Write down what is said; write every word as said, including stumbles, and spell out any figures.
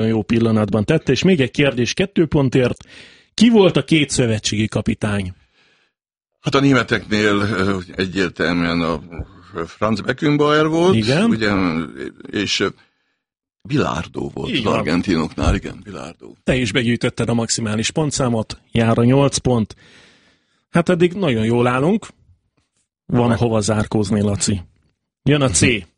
jó pillanatban tette, és még egy kérdés kettő pontért. Ki volt a két szövetségi kapitány? Hát a németeknél egyértelműen a Franz Beckenbauer volt, igen. Ugye, és Bilardo volt igen. az argentinoknál, igen, Bilardo. Te is begyűjtötted a maximális pontszámot, jár a nyolc pont. Hát eddig nagyon jól állunk, van hova zárkózni, Laci. Jön a C.